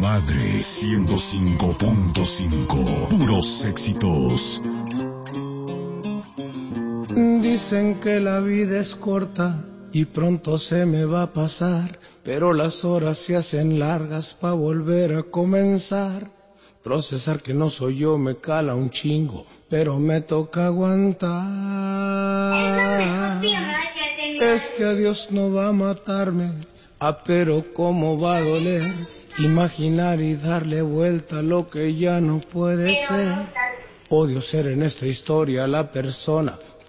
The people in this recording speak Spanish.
Madre 105.5. Puros éxitos. Dicen que la vida es corta y pronto se me va a pasar, pero las horas se hacen largas pa' volver a comenzar. Procesar que no soy yo me cala un chingo, pero me toca aguantar. Este adiós no va a matarme, pero cómo va a doler imaginar y darle vuelta a lo que ya no puede ser. Odio ser en esta historia la persona